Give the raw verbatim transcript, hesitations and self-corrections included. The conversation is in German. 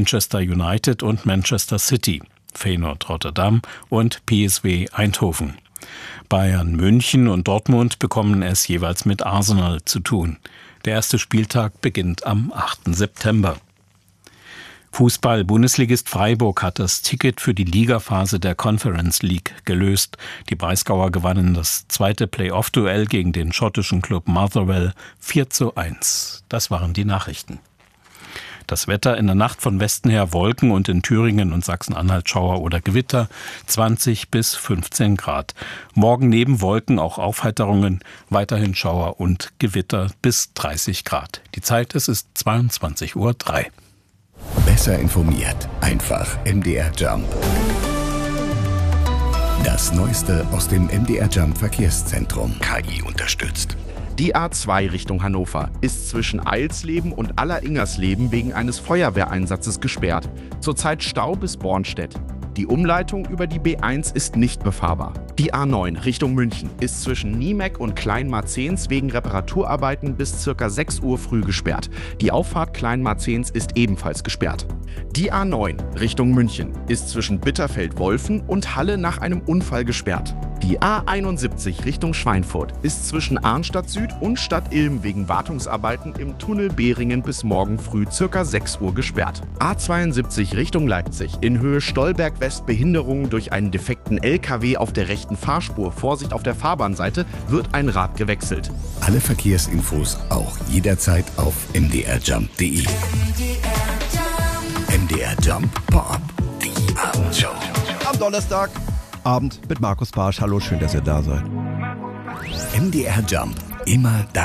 Manchester United und Manchester City, Feyenoord Rotterdam und P S V Eindhoven. Bayern München und Dortmund bekommen es jeweils mit Arsenal zu tun. Der erste Spieltag beginnt am achten September. Fußball-Bundesligist Freiburg hat das Ticket für die Ligaphase der Conference League gelöst. Die Breisgauer gewannen das zweite Play-off-Duell gegen den schottischen Club Motherwell vier zu eins. Das waren die Nachrichten. Das Wetter: in der Nacht von Westen her Wolken und in Thüringen und Sachsen-Anhalt Schauer oder Gewitter, zwanzig bis fünfzehn Grad. Morgen neben Wolken auch Aufheiterungen, weiterhin Schauer und Gewitter bis dreißig Grad. Die Zeit, es ist zweiundzwanzig Uhr drei. Besser informiert, einfach M D R Jump. Das Neueste aus dem M D R Jump Verkehrszentrum. K I unterstützt. Die A zwei Richtung Hannover ist zwischen Eilsleben und Alleringersleben wegen eines Feuerwehreinsatzes gesperrt. Zurzeit Stau bis Bornstedt. Die Umleitung über die B eins ist nicht befahrbar. Die A neun Richtung München ist zwischen Niemeck und Kleinmarzens wegen Reparaturarbeiten bis ca. sechs Uhr früh gesperrt. Die Auffahrt Kleinmarzens ist ebenfalls gesperrt. Die A neun Richtung München ist zwischen Bitterfeld-Wolfen und Halle nach einem Unfall gesperrt. Die A einundsiebzig Richtung Schweinfurt ist zwischen Arnstadt Süd und Stadt Ilm wegen Wartungsarbeiten im Tunnel Behringen bis morgen früh ca. sechs Uhr gesperrt. A zweiundsiebzig Richtung Leipzig in Höhe Stolberg West Behinderungen durch einen defekten L K W auf der rechten Fahrspur. Vorsicht auf der Fahrbahnseite, wird ein Rad gewechselt. Alle Verkehrsinfos auch jederzeit auf m d r jump punkt d e. M D R Jump Pop, die Abendshow. Am Donnerstag Abend mit Markus Barsch. Hallo, schön, dass ihr da seid. M D R Jump, immer da.